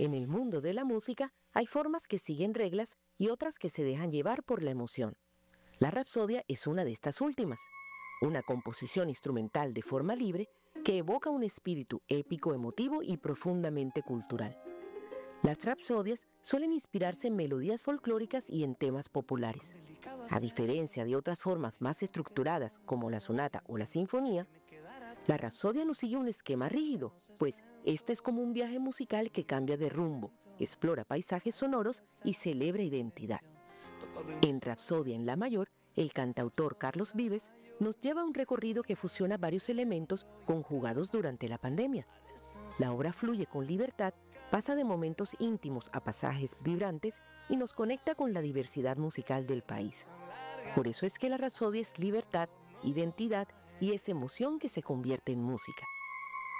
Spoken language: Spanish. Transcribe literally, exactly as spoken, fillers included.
En el mundo de la música hay formas que siguen reglas y otras que se dejan llevar por la emoción. La rapsodia es una de estas últimas, una composición instrumental de forma libre que evoca un espíritu épico, emotivo y profundamente cultural. Las rapsodias suelen inspirarse en melodías folclóricas y en temas populares. A diferencia de otras formas más estructuradas como la sonata o la sinfonía, la rapsodia no sigue un esquema rígido, pues este es como un viaje musical que cambia de rumbo, explora paisajes sonoros y celebra identidad. En Rapsodia en La Mayor, el cantautor Carlos Vives nos lleva a un recorrido que fusiona varios elementos conjugados durante la pandemia. La obra fluye con libertad, pasa de momentos íntimos a pasajes vibrantes y nos conecta con la diversidad musical del país. Por eso es que la Rapsodia es libertad, identidad y es emoción que se convierte en música.